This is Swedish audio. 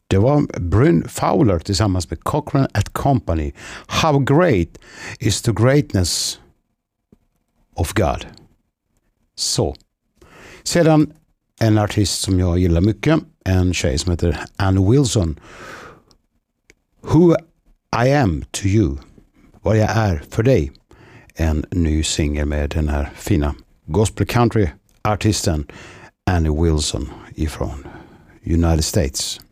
Det var Bryn Fowler tillsammans med Cochrane & Company. How great is the greatness of God. Så. Sedan en artist som jag gillar mycket. En tjej som heter Anne Wilson. Who I am to you. Vad jag är för dig. En ny singel med den här fina gospel country artisten Anne Wilson ifrån United States.